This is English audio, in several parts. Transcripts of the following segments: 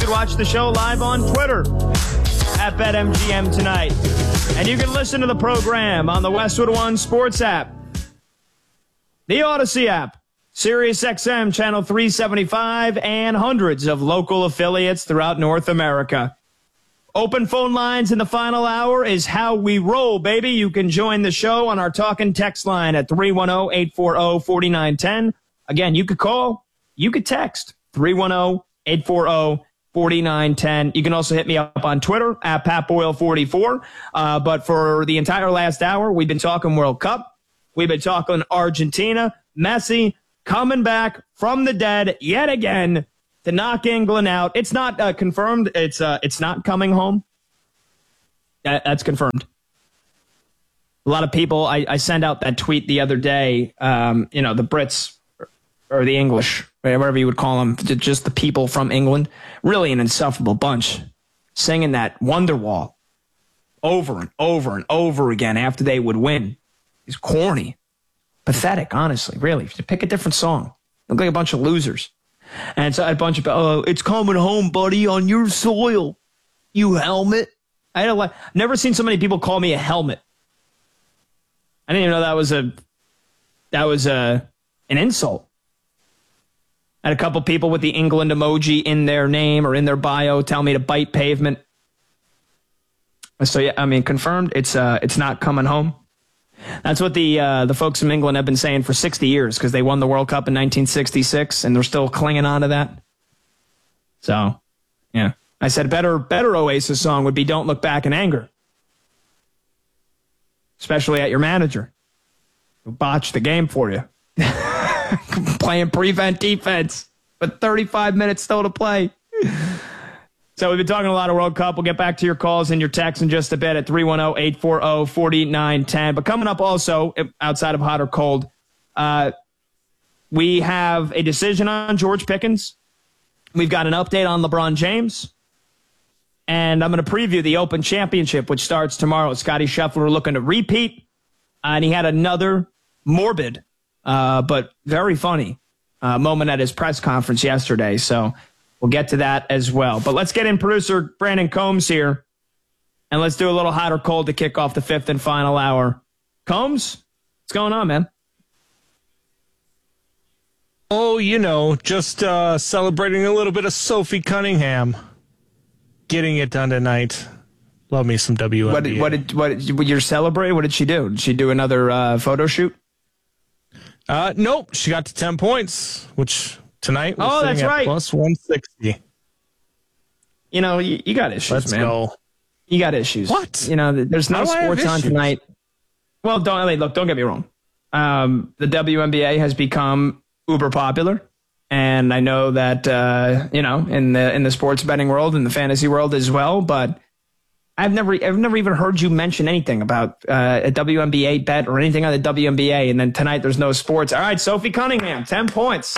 can watch the show live on Twitter at BetMGM tonight. And you can listen to the program on the Westwood One Sports app, the Odyssey app, Sirius XM Channel 375, and hundreds of local affiliates throughout North America. Open phone lines in the final hour is how we roll, baby. You can join the show on our talk and text line at 310-840-4910. Again, you could call, you could text, 310-840-4910. You can also hit me up on Twitter at PatBoyle44. But for the entire last hour, we've been talking World Cup. We've been talking Argentina, Messi, coming back from the dead yet again to knock England out. It's not confirmed. It's not coming home. That's confirmed. A lot of people, I sent out that tweet the other day, the Brits or the English, whatever you would call them, just the people from England, really an insufferable bunch, singing that Wonderwall over and over and over again after they would win. It's corny. Pathetic, honestly, really. Pick a different song. Look like a bunch of losers. And so a bunch of, it's coming home, buddy, on your soil, you helmet. Never seen so many people call me a helmet. I didn't even know that was an insult. I had a couple people with the England emoji in their name or in their bio tell me to bite pavement. So yeah, I mean, confirmed. It's not coming home. That's what the folks from England have been saying for 60 years because they won the World Cup in 1966 and they're still clinging on to that. So, yeah. I said better Oasis song would be Don't Look Back in Anger. Especially at your manager who botched the game for you. Playing prevent defense with 35 minutes still to play. So we've been talking a lot of World Cup. We'll get back to your calls and your texts in just a bit at 310-840-4910. But coming up also, outside of hot or cold, we have a decision on George Pickens. We've got an update on LeBron James. And I'm going to preview the Open Championship, which starts tomorrow. Scottie Scheffler looking to repeat. And he had another morbid, but very funny moment at his press conference yesterday. So we'll get to that as well. But let's get in producer Brandon Combs here, and let's do a little hot or cold to kick off the fifth and final hour. Combs, what's going on, man? Oh, just celebrating a little bit of Sophie Cunningham. Getting it done tonight. Love me some WNBA. What you're celebrating? What did she do? Did she do another photo shoot? Nope. She got to 10 points, which tonight was that's right. Plus 160. You got issues, Let's man. Go. You got issues. What? There's no sports on tonight. Well, don't get me wrong. The WNBA has become uber popular. And I know that, in the sports betting world and the fantasy world as well, but I've never even heard you mention anything about a WNBA bet or anything on the WNBA. And then tonight there's no sports. All right, Sophie Cunningham, 10 points.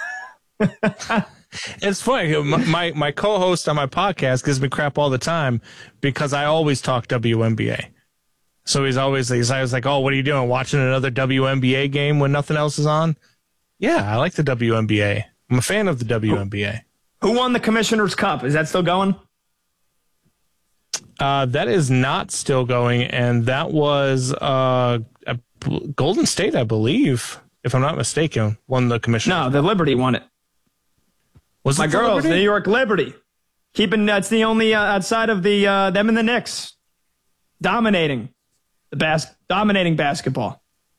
It's funny. My co-host on my podcast gives me crap all the time because I always talk WNBA. So he's always like, oh, what are you doing? Watching another WNBA game when nothing else is on? Yeah, I like the WNBA. I'm a fan of the WNBA. Who won the Commissioner's Cup? Is that still going? That is not still going, and that was Golden State, I believe, if I'm not mistaken, won the Commissioner's Cup. No, the Liberty won it. Was my it girls, Liberty? New York Liberty. That's the only outside of the them and the Knicks dominating basketball.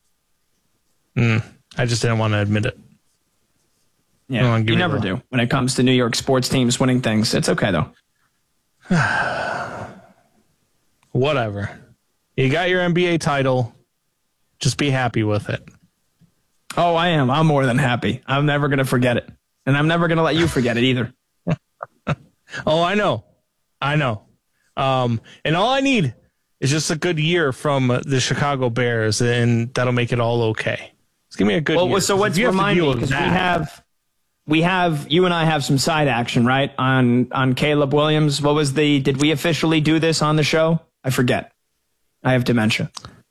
I just didn't want to admit it. Yeah, you never do when it comes to New York sports teams winning things. It's okay, though. Whatever. You got your NBA title. Just be happy with it. Oh, I am. I'm more than happy. I'm never going to forget it. And I'm never going to let you forget it either. Oh, I know. And all I need is just a good year from the Chicago Bears, and that'll make it all okay. Just give me a good year. So what's remind me, because you and I have some side action, right? On Caleb Williams. Did we officially do this on the show? I forget. I have dementia.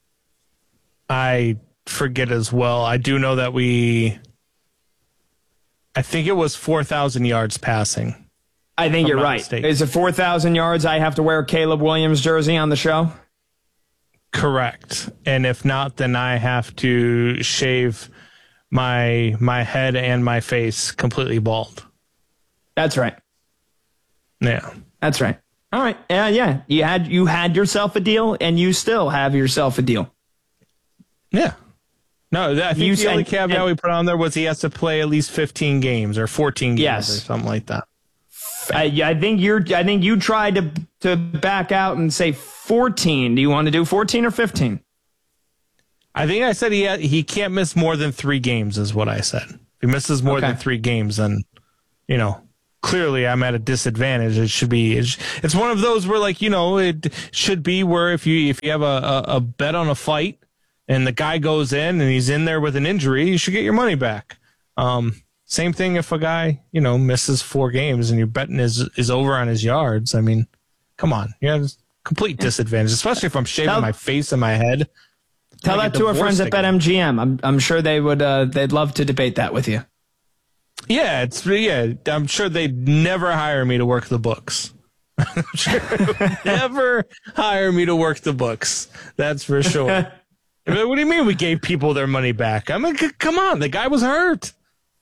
I forget as well. I do know that I think it was 4,000 yards passing. I think you're right. Mistaken. Is it 4,000 yards? I have to wear a Caleb Williams jersey on the show? Correct. And if not, then I have to shave my head and my face completely bald. That's right. Yeah. That's right. All right. Yeah. You had yourself a deal, and you still have yourself a deal. Yeah. No, I think the only caveat we put on there was he has to play at least 15 games or 14 games or something like that. I think you tried to back out and say 14. Do you want to do 14 or 15? I think I said he can't miss more than 3 games is what I said. If he misses more than 3 games, then, clearly I'm at a disadvantage. It should be, it's one of those where it should be where if you have a bet on a fight and the guy goes in and he's in there with an injury, you should get your money back. Same thing if a guy, misses 4 games and your betting is over on his yards. I mean, come on. You have complete disadvantage, especially if I'm shaving my face and my head. Tell that to our friends at BetMGM. I'm sure they would they'd love to debate that with you. Yeah, I'm sure they'd never hire me to work the books. I'm sure they would never hire me to work the books. That's for sure. What do you mean we gave people their money back? I mean, come on, the guy was hurt.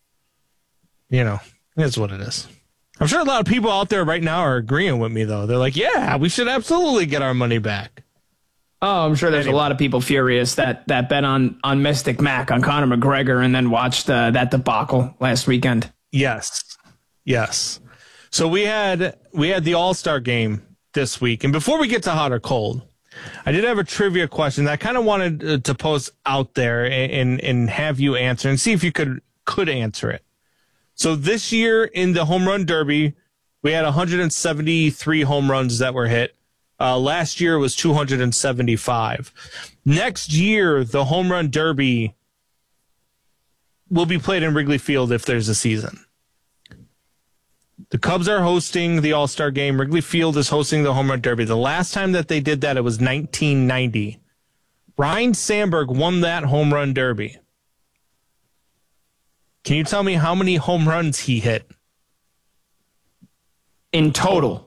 That's what it is. I'm sure a lot of people out there right now are agreeing with me, though. They're like, yeah, we should absolutely get our money back. Oh, I'm sure there's a lot of people furious that bet on Mystic Mac, on Conor McGregor, and then watched that debacle last weekend. Yes. So we had the All-Star game this week. And before we get to hot or cold, I did have a trivia question that I kind of wanted to post out there and have you answer and see if you could answer it. So this year in the Home Run Derby, we had 173 home runs that were hit. Last year was 275. Next year, the Home Run Derby will be played in Wrigley Field if there's a season. The Cubs are hosting the All-Star game. Wrigley Field is hosting the Home Run Derby. The last time that they did that, it was 1990. Ryne Sandberg won that Home Run Derby. Can you tell me how many home runs he hit? In total.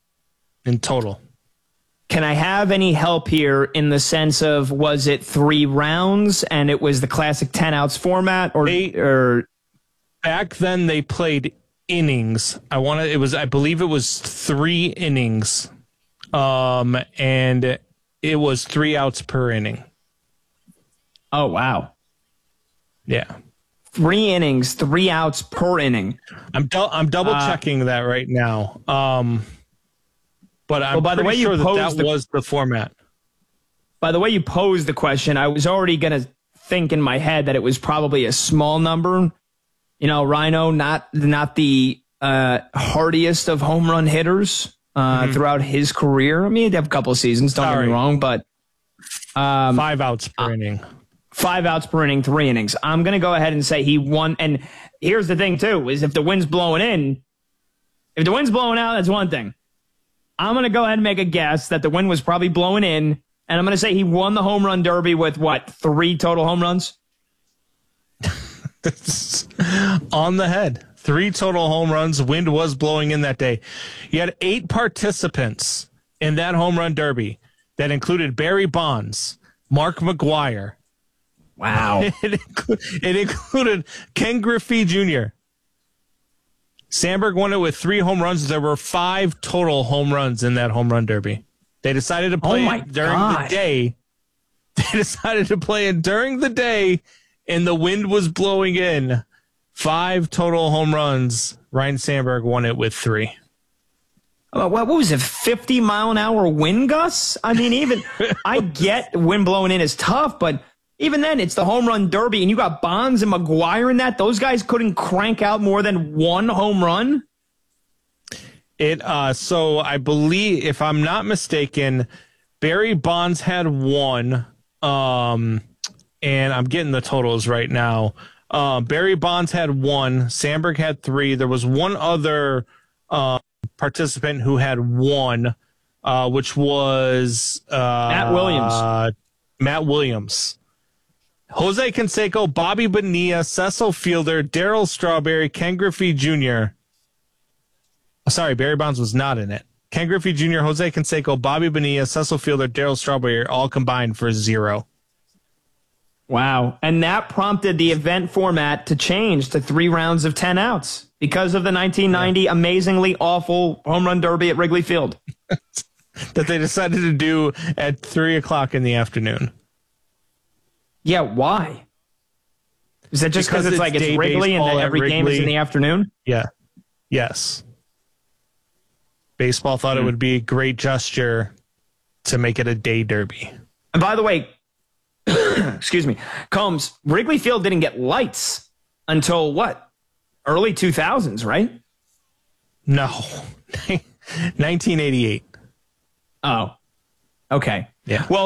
Can I have any help here in the sense of, was it 3 rounds and it was the classic 10 outs format, or back then they played innings. I believe it was 3 innings. And it was 3 outs per inning. Oh, wow. Yeah. 3 innings, 3 outs per inning. I'm double checking that right now. But I'm pretty sure that was the format. By the way you posed the question, I was already going to think in my head that it was probably a small number. Rhino, not the hardiest of home run hitters throughout his career. I mean, he'd have a couple of seasons, don't get me wrong, but 5 outs per inning. 5 outs per inning, 3 innings. I'm going to go ahead and say he won. And here's the thing, too, is if the wind's blowing in, if the wind's blowing out, that's one thing. I'm going to go ahead and make a guess that the wind was probably blowing in, and I'm going to say he won the Home Run Derby with, 3 total home runs? On the head. 3 total home runs. Wind was blowing in that day. You had 8 participants in that Home Run Derby that included Barry Bonds, Mark McGwire. Wow. It included Ken Griffey Jr. Sandberg won it with 3 home runs. There were 5 total home runs in that Home Run Derby. They decided to play it during the day. They decided to play it during the day, and the wind was blowing in. 5 total home runs. Ryne Sandberg won it with 3. What was it, 50-mile-an-hour wind gusts? I mean, even I get wind blowing in is tough, but even then, it's the Home Run Derby, and you got Bonds and McGwire in that. Those guys couldn't crank out more than 1 home run? So I believe, if I'm not mistaken, Barry Bonds had 1, and I'm getting the totals right now. Barry Bonds had 1, Sandberg had 3. There was one other participant who had 1, which was Matt Williams. Jose Canseco, Bobby Bonilla, Cecil Fielder, Darryl Strawberry, Ken Griffey Jr. Sorry, Barry Bonds was not in it. Ken Griffey Jr., Jose Canseco, Bobby Bonilla, Cecil Fielder, Darryl Strawberry are all combined for 0. Wow. And that prompted the event format to change to 3 rounds of 10 outs because of the 1990 amazingly awful home run derby at Wrigley Field. That they decided to do at 3 o'clock in the afternoon. Yeah, why? Is that just because it's like it's Wrigley and every game is in the afternoon? Yeah. Yes. Baseball thought it would be a great gesture to make it a day derby. And by the way, excuse me, Combs, Wrigley Field didn't get lights until what? Early 2000s, right? No. 1988. Oh, okay. Yeah. Well,